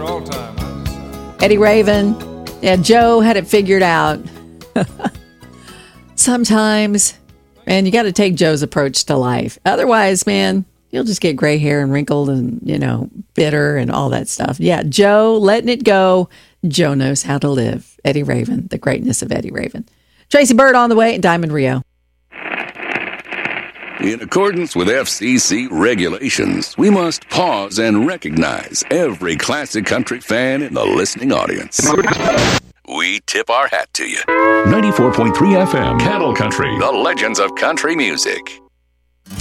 all the time. Eddie Raven. Yeah, Joe had it figured out. Sometimes, man, you got to take Joe's approach to life. Otherwise, man, you'll just get gray hair and wrinkled and, bitter and all that stuff. Yeah, Joe, letting it go. Joe knows how to live. Eddie Raven, the greatness of Eddie Raven. Tracy Bird on the way, and Diamond Rio. In accordance with FCC regulations, we must pause and recognize every classic country fan in the listening audience. We tip our hat to you. 94.3 FM, Cattle Country. The legends of country music.